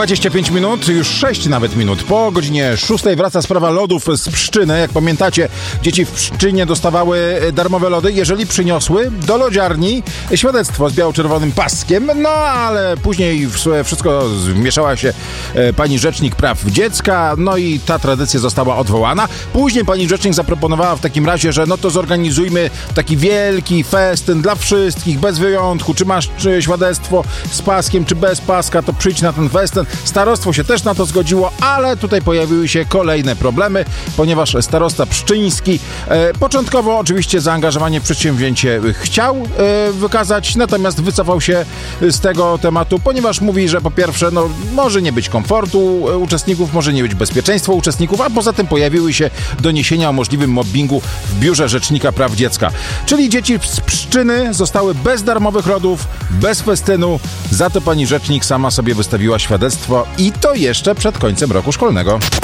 25 minut, już 6 nawet minut. Po godzinie 6 wraca sprawa lodów z Pszczyny. Jak pamiętacie, dzieci w Pszczynie dostawały darmowe lody, jeżeli przyniosły do lodziarni świadectwo z biało-czerwonym paskiem. No ale później w wszystko wmieszała się pani rzecznik praw dziecka, no i ta tradycja została odwołana. Później pani rzecznik zaproponowała w takim razie, że no to zorganizujmy taki wielki festyn dla wszystkich, bez wyjątku. Czy masz świadectwo z paskiem, czy bez paska, to przyjdź na ten festyn. Starostwo się też na to zgodziło, ale tutaj pojawiły się kolejne problemy, ponieważ starosta pszczyński początkowo oczywiście zaangażowanie w przedsięwzięcie chciał wykazać, natomiast wycofał się z tego tematu, ponieważ mówi, że po pierwsze, no może nie być komfortu uczestników, może nie być bezpieczeństwa uczestników, a poza tym pojawiły się doniesienia o możliwym mobbingu w biurze Rzecznika Praw Dziecka. Czyli dzieci z Pszczyny zostały bez darmowych lodów, bez festynu, za to pani rzecznik sama sobie wystawiła świadectwo i to jeszcze przed końcem roku szkolnego.